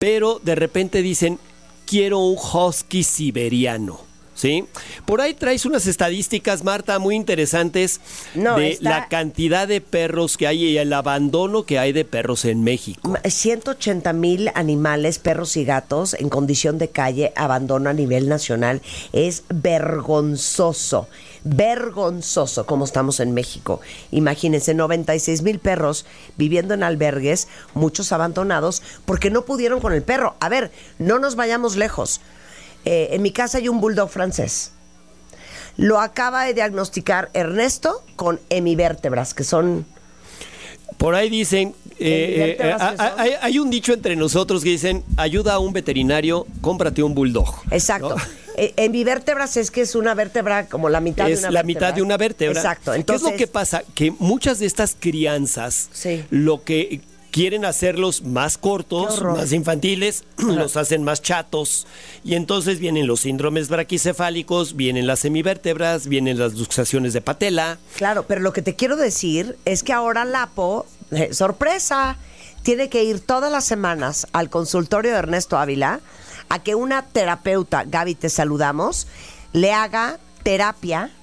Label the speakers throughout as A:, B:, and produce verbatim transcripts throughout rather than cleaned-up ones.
A: pero de repente dicen, quiero un husky siberiano. ¿Sí? Por ahí traes unas estadísticas, Marta, muy interesantes
B: no,
A: de
B: está...
A: la cantidad de perros que hay y el abandono que hay de perros en México.
B: ciento ochenta mil animales, perros y gatos en condición de calle, abandono a nivel nacional. Es vergonzoso, vergonzoso como estamos en México. Imagínense, noventa y seis mil perros viviendo en albergues, muchos abandonados porque no pudieron con el perro. A ver, no nos vayamos lejos. Eh, en mi casa hay un bulldog francés. Lo acaba de diagnosticar Ernesto con hemivértebras, que son...
A: Por ahí dicen, eh, eh, hay, hay un dicho entre nosotros que dicen, ayuda a un veterinario, cómprate un bulldog.
B: Exacto.
A: ¿No?
B: Eh, hemivértebras es que es una vértebra como la mitad
A: es
B: de una
A: la
B: vértebra.
A: mitad de una vértebra.
B: Exacto.
A: ¿Qué
B: Entonces,
A: es lo que pasa? Que muchas de estas crianzas,
B: sí.
A: lo que... quieren hacerlos más cortos, más infantiles, los hacen más chatos, y entonces vienen los síndromes braquicefálicos, vienen las semivértebras, vienen las luxaciones de patela.
B: Claro, pero lo que te quiero decir es que ahora Lapo, eh, sorpresa, tiene que ir todas las semanas al consultorio de Ernesto Ávila a que una terapeuta, Gaby, te saludamos, le haga terapia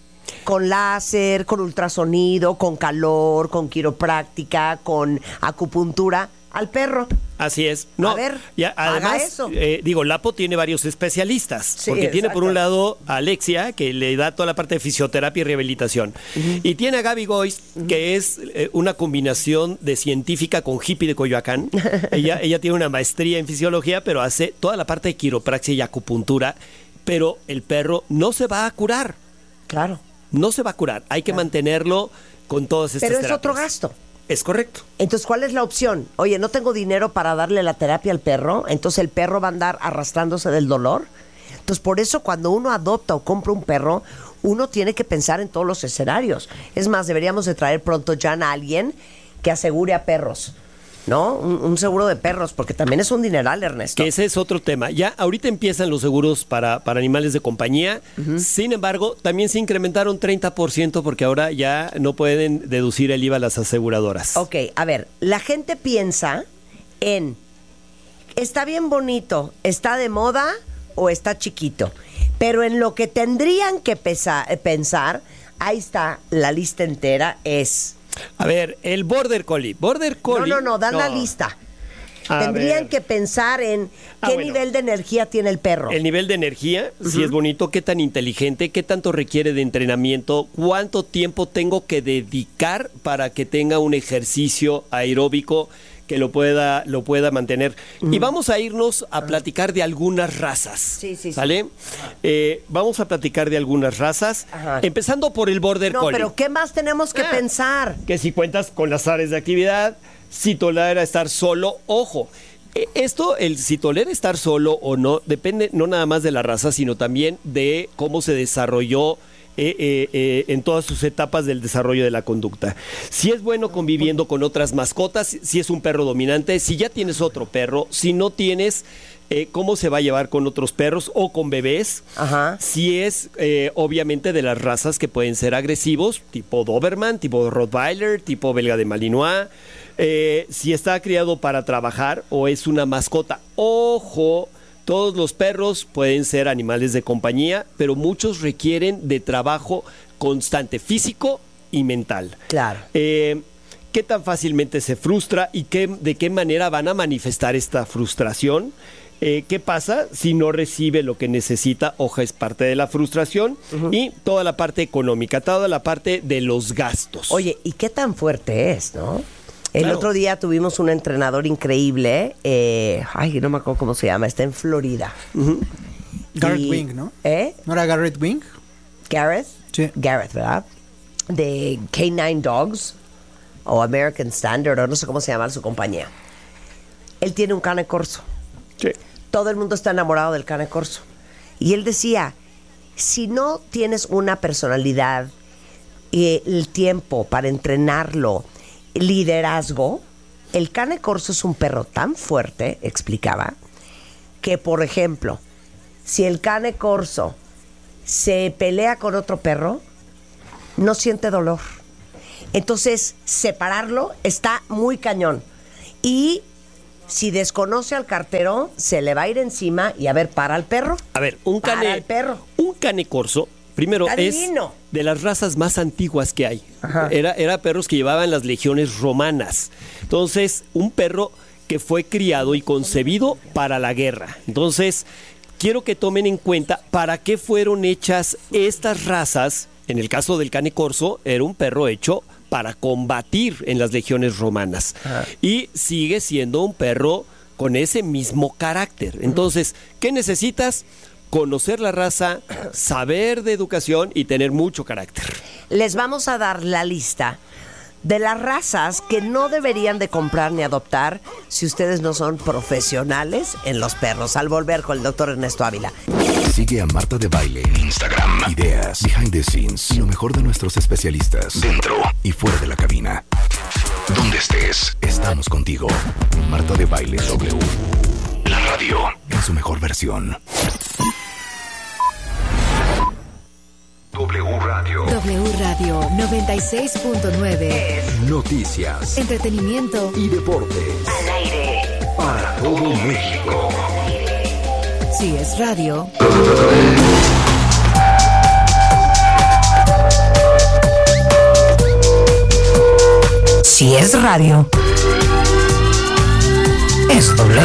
B: con láser, con ultrasonido, con calor, con quiropráctica, con acupuntura al perro.
A: Así es. No,
B: a ver,
A: ya, además,
B: haga eso.
A: Eh, digo, Lapo tiene varios especialistas,
B: Sí,
A: porque
B: exacto.
A: tiene por un lado a Alexia, que le da toda la parte de fisioterapia y rehabilitación, uh-huh. y tiene a Gaby Gois, uh-huh. que es eh, una combinación de científica con hippie de Coyoacán. ella, ella tiene una maestría en fisiología, pero hace toda la parte de quiropraxia y acupuntura, pero el perro no se va a curar.
B: Claro.
A: No se va a curar, hay que claro. mantenerlo con todas estas
B: Pero es
A: terapias.
B: otro gasto.
A: Es correcto.
B: Entonces, ¿cuál es la opción? Oye, no tengo dinero para darle la terapia al perro, entonces el perro va a andar arrastrándose del dolor. Entonces, por eso cuando uno adopta o compra un perro, uno tiene que pensar en todos los escenarios. Es más, deberíamos de traer pronto ya a alguien que asegure a perros, ¿no? Un, un seguro de perros, porque también es un dineral, Ernesto.
A: Que ese es otro tema. Ya ahorita empiezan los seguros para, para animales de compañía. Uh-huh. Sin embargo, también se incrementaron treinta por ciento porque ahora ya no pueden deducir el I V A las aseguradoras.
B: Ok, a ver, la gente piensa en, ¿está bien bonito, está de moda o está chiquito? Pero en lo que tendrían que pesa, pensar, ahí está la lista entera, es...
A: A ver, el Border Collie. Border Collie.
B: No, no, no, dan no. la lista. A Tendrían ver. que pensar en
A: ah,
B: qué
A: bueno.
B: nivel de energía tiene el perro.
A: El nivel de energía, uh-huh. si es bonito, qué tan inteligente, qué tanto requiere de entrenamiento, cuánto tiempo tengo que dedicar para que tenga un ejercicio aeróbico que lo pueda, lo pueda mantener. Uh-huh. Y vamos a irnos a platicar de algunas razas.
B: Sí, sí,
A: ¿Sale?
B: sí.
A: Eh, vamos a platicar de algunas razas,
B: Ajá.
A: empezando por el Border
B: no,
A: Collie.
B: No, pero ¿qué más tenemos que ah, pensar?
A: Que si cuentas con las áreas de actividad, si tolera estar solo, ojo. Esto, el si tolera estar solo o no, depende no nada más de la raza, sino también de cómo se desarrolló Eh, eh, eh, en todas sus etapas del desarrollo de la conducta. Si es bueno conviviendo con otras mascotas, si es un perro dominante, si ya tienes otro perro, si no tienes, eh, cómo se va a llevar con otros perros o con bebés.
B: Ajá.
A: Si es eh, obviamente de las razas que pueden ser agresivos, tipo Doberman, tipo Rottweiler, tipo Belga de Malinois. Eh, si está criado para trabajar o es una mascota. Ojo, todos los perros pueden ser animales de compañía, pero muchos requieren de trabajo constante, físico y mental.
B: Claro.
A: Eh, ¿Qué tan fácilmente se frustra y qué, de qué manera van a manifestar esta frustración? Eh, ¿Qué pasa si no recibe lo que necesita? Ojo, es parte de la frustración. Uh-huh. Y toda la parte económica, toda la parte de los gastos.
B: Oye, ¿y qué tan fuerte es, no? El
A: claro.
B: otro día tuvimos un entrenador increíble, eh, ay, no me acuerdo cómo se llama, está en Florida.
C: Uh-huh. Garrett
B: y,
C: Wing, ¿no?
B: ¿Eh?
C: ¿No era Garrett Wing?
B: Gareth.
C: Sí.
B: Gareth, ¿verdad? De K nueve Dogs, o American Standard, o no sé cómo se llama su compañía. Él tiene un cane corso.
A: Sí.
B: Todo el mundo está enamorado del cane corso. Y él decía, si no tienes una personalidad y el tiempo para entrenarlo, liderazgo, el cane corso es un perro tan fuerte, explicaba, que por ejemplo, si el cane corso se pelea con otro perro, no siente dolor. Entonces, separarlo está muy cañón. Y si desconoce al cartero, se le va a ir encima y a ver, para al perro.
A: A ver, un
B: Para
A: cane,
B: al perro.
A: un cane corso, primero
B: Está
A: es
B: divino.
A: de las razas más antiguas que hay. Era, era perros que llevaban las legiones romanas. Entonces, un perro que fue criado y concebido para la guerra. Entonces, quiero que tomen en cuenta para qué fueron hechas estas razas. En el caso del cane corso, era un perro hecho para combatir en las legiones romanas. Ajá. Y sigue siendo un perro con ese mismo carácter. Entonces, ¿qué necesitas? Conocer la raza, saber de educación y tener mucho carácter.
B: Les vamos a dar la lista de las razas que no deberían de comprar ni adoptar si ustedes no son profesionales en los perros. Al volver con el doctor Ernesto Ávila.
D: Sigue a Marta de Baile en Instagram. Ideas, behind the scenes y lo mejor de nuestros especialistas dentro y fuera de la cabina. Donde estés, estamos contigo. Marta de Baile W. La radio en su mejor versión. W Radio.
E: W Radio noventa y seis punto nueve.
D: Noticias,
E: entretenimiento
D: y deportes.
B: Al aire.
D: Para todo México.
E: Si es radio.
B: Si es radio. Es W.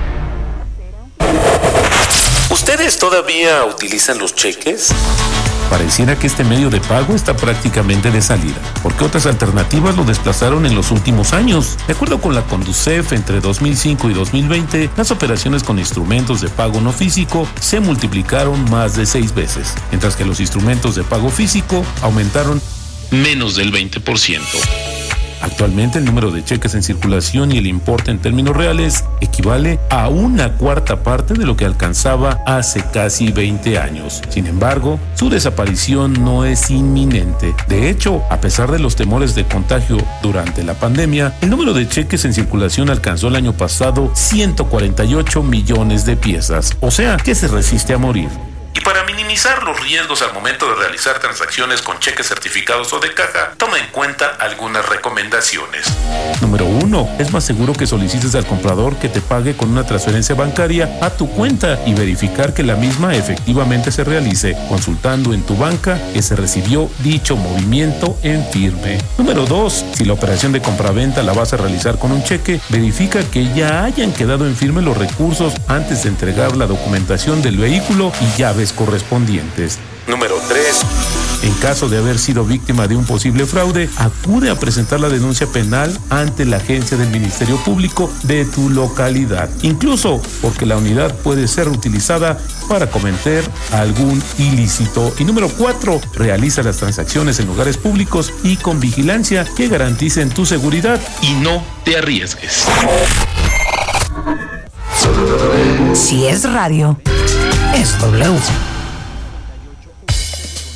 F: ¿Ustedes todavía utilizan los cheques? Pareciera que este medio de pago está prácticamente de salida, porque otras alternativas lo desplazaron en los últimos años. De acuerdo con la Conducef, entre dos mil cinco y dos mil veinte, las operaciones con instrumentos de pago no físico se multiplicaron más de seis veces, mientras que los instrumentos de pago físico aumentaron menos del veinte por ciento. Actualmente el número de cheques en circulación y el importe en términos reales equivale a una cuarta parte de lo que alcanzaba hace casi veinte años. Sin embargo, su desaparición no es inminente. De hecho, a pesar de los temores de contagio durante la pandemia, el número de cheques en circulación alcanzó el año pasado ciento cuarenta y ocho millones de piezas, o sea, que se resiste a morir. Y para minimizar los riesgos al momento de realizar transacciones con cheques certificados o de caja, toma en cuenta algunas recomendaciones. Número uno. Es más seguro que solicites al comprador que te pague con una transferencia bancaria a tu cuenta y verificar que la misma efectivamente se realice, consultando en tu banca que se recibió dicho movimiento en firme. Número dos. Si la operación de compraventa la vas a realizar con un cheque, verifica que ya hayan quedado en firme los recursos antes de entregar la documentación del vehículo y llaves correspondientes. Número tres. En caso de haber sido víctima de un posible fraude, acude a presentar la denuncia penal ante la agencia del Ministerio Público de tu localidad, incluso porque la unidad puede ser utilizada para cometer algún ilícito. Y número cuatro. Realiza las transacciones en lugares públicos y con vigilancia que garanticen tu seguridad y no te arriesgues.
B: Si es radio, es W.